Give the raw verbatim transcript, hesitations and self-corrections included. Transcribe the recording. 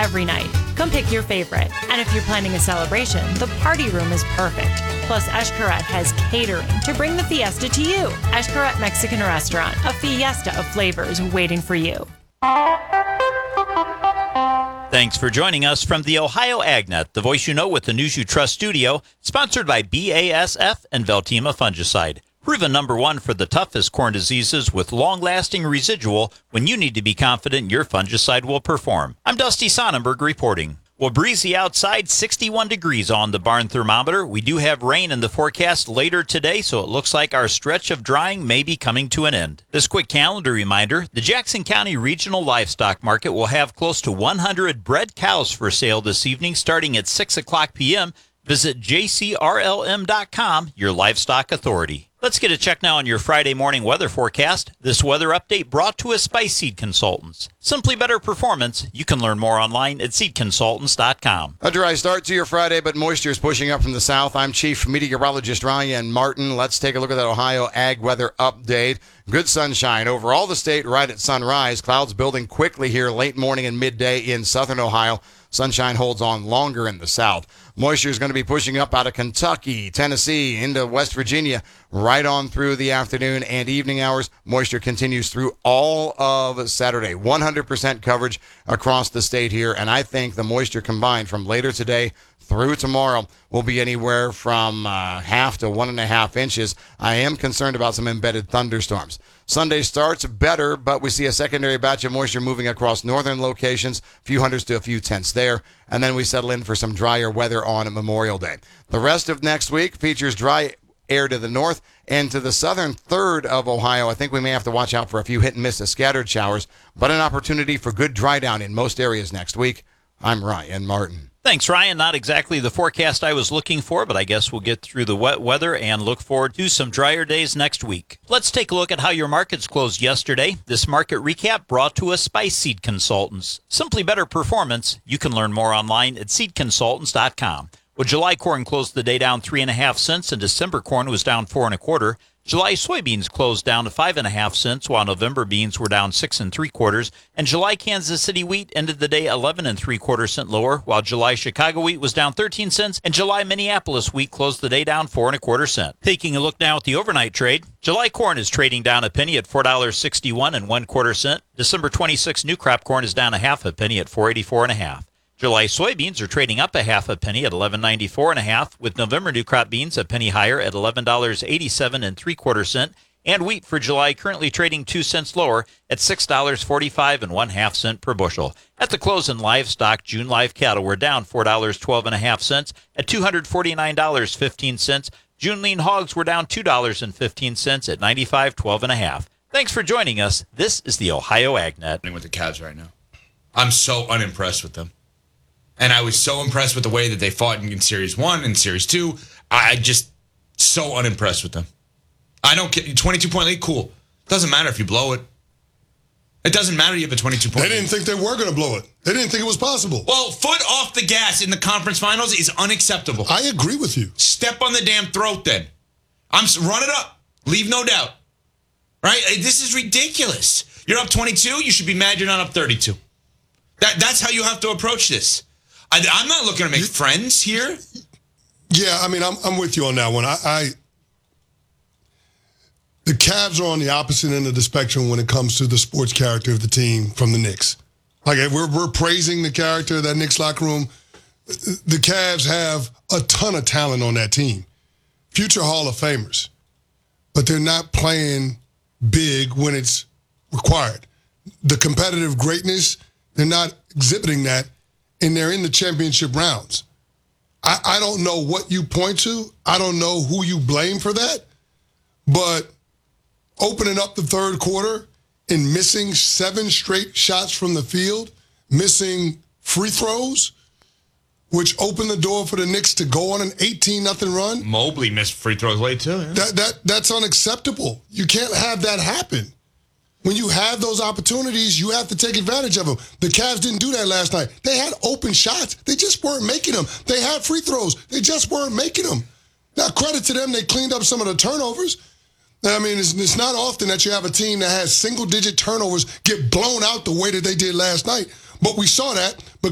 every night. Come pick your favorite. And if you're planning a celebration, the party room is perfect. Plus, Xcaret has catering to bring the fiesta to you. Xcaret Mexican Restaurant, a fiesta of flavors waiting for you. Thanks for joining us from the Ohio AgNet, the voice you know with the news you trust studio, sponsored by B A S F and Veltima Fungicide. Proven number one for the toughest corn diseases with long-lasting residual when you need to be confident your fungicide will perform. I'm Dusty Sonnenberg reporting. Well, breezy outside, sixty-one degrees on the barn thermometer. We do have rain in the forecast later today, so it looks like our stretch of drying may be coming to an end. This quick calendar reminder, the Jackson County Regional Livestock Market will have close to one hundred bred cows for sale this evening starting at six o'clock p.m. Visit j c r l m dot com, your livestock authority. Let's get a check now on your Friday morning weather forecast. This weather update brought to us by Seed Consultants. Simply better performance. You can learn more online at seed consultants dot com. A dry start to your Friday, but moisture is pushing up from the south. I'm Chief Meteorologist Ryan Martin. Let's take a look at that Ohio Ag weather update. Good sunshine over all the state right at sunrise. Clouds building quickly here late morning and midday in southern Ohio. Sunshine holds on longer in the south. Moisture is going to be pushing up out of Kentucky, Tennessee, into West Virginia, right on through the afternoon and evening hours. Moisture continues through all of Saturday. one hundred percent coverage across the state here, and I think the moisture combined from later today through tomorrow will be anywhere from uh, half to one and a half inches. I am concerned about some embedded thunderstorms. Sunday starts better, but we see a secondary batch of moisture moving across northern locations, a few hundreds to a few tenths there, and then we settle in for some drier weather on Memorial Day. The rest of next week features dry air to the north and to the southern third of Ohio. I think we may have to watch out for a few hit and miss of scattered showers, but an opportunity for good dry down in most areas next week. I'm Ryan Martin. Thanks, Ryan. Not exactly the forecast I was looking for, but I guess we'll get through the wet weather and look forward to some drier days next week. Let's take a look at how your markets closed yesterday. This market recap brought to us by Seed Consultants. Simply better performance. You can learn more online at seed consultants dot com. Well, July corn closed the day down three and a half cents, and December corn was down four and a quarter. July soybeans closed down to five and a half cents, while November beans were down six and three quarters. And July Kansas City wheat ended the day eleven and three quarter cent lower, while July Chicago wheat was down thirteen cents, and July Minneapolis wheat closed the day down four and a quarter cent. Taking a look now at the overnight trade, July corn is trading down a penny at four dollars sixty-one and one quarter cent. December twenty-sixth new crop corn is down a half a penny at four eighty-four and a half. July soybeans are trading up a half a penny at eleven ninety-four and a half, with November new crop beans a penny higher at eleven dollars eighty-seven and three quarter cent, and wheat for July currently trading two cents lower at six dollars forty-five and one half cent per bushel. At the close in livestock, June live cattle were down four dollars twelve and a half cents at two hundred forty-nine dollars fifteen cents. June lean hogs were down two dollars and fifteen cents at ninety-five twelve and a half. Thanks for joining us. This is the Ohio AgNet. With the Cavs right now, I'm so unimpressed with them. And I was so impressed with the way that they fought in, in Series one and Series two. I just so unimpressed with them. I don't get twenty-two point lead, cool. Doesn't matter if you blow it. It doesn't matter you have a twenty-two point lead. They didn't think they were going to blow it. They didn't think it was possible. Well, foot off the gas in the conference finals is unacceptable. I agree with you. Step on the damn throat then. I'm run it up. Leave no doubt. Right? This is ridiculous. You're up twenty-two, you should be mad you're not up thirty-two. That that's how you have to approach this. I, I'm not looking to make friends here. Yeah, I mean, I'm I'm with you on that one. I, I the Cavs are on the opposite end of the spectrum when it comes to the sports character of the team from the Knicks. Like we're we're praising the character of that Knicks locker room. The Cavs have a ton of talent on that team, future Hall of Famers, but they're not playing big when it's required. The competitive greatness, they're not exhibiting that. And they're in the championship rounds. I, I don't know what you point to. I don't know who you blame for that. But opening up the third quarter and missing seven straight shots from the field, missing free throws, which opened the door for the Knicks to go on an eighteen nothing run. Mobley missed free throws late, too. Yeah. That that That's unacceptable. You can't have that happen. When you have those opportunities, you have to take advantage of them. The Cavs didn't do that last night. They had open shots. They just weren't making them. They had free throws. They just weren't making them. Now, credit to them, they cleaned up some of the turnovers. I mean, it's, it's not often that you have a team that has single-digit turnovers get blown out the way that they did last night. But we saw that